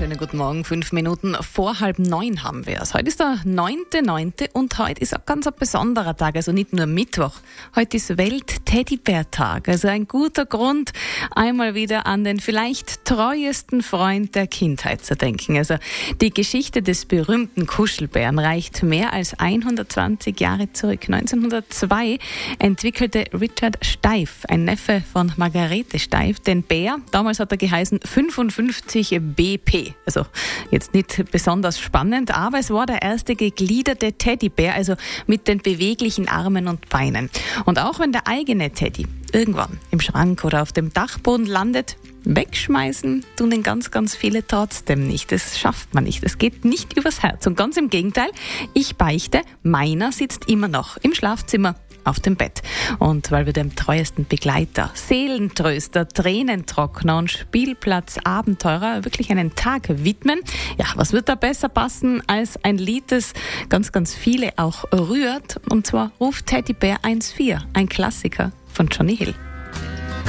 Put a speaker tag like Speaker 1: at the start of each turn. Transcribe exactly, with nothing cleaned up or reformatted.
Speaker 1: Schönen guten Morgen. Fünf Minuten vor halb neun haben wir es. Heute ist der neunte neunte und heute ist ein ganz ein besonderer Tag. Also nicht nur Mittwoch. Heute ist Welt-Teddybär-Tag. Also ein guter Grund, einmal wieder an den vielleicht treuesten Freund der Kindheit zu denken. Also die Geschichte des berühmten Kuschelbären reicht mehr als hundertzwanzig Jahre zurück. neunzehnhundertzwei entwickelte Richard Steiff, ein Neffe von Margarete Steiff, den Bär. Damals hat er geheißen fünfundfünfzig B P. Also jetzt nicht besonders spannend, aber es war der erste gegliederte Teddybär, also mit den beweglichen Armen und Beinen. Und auch wenn der eigene Teddy irgendwann im Schrank oder auf dem Dachboden landet, wegschmeißen tun den ganz, ganz viele trotzdem nicht. Das schafft man nicht. Es geht nicht übers Herz. Und ganz im Gegenteil, ich beichte, meiner sitzt immer noch im Schlafzimmer auf dem Bett. Und weil wir dem treuesten Begleiter, Seelentröster, Tränentrockner und Spielplatzabenteurer wirklich einen Tag widmen, ja, was wird da besser passen als ein Lied, das ganz, ganz viele auch rührt? Und zwar Ruf Teddybär eins vier, ein Klassiker von Johnny Hill.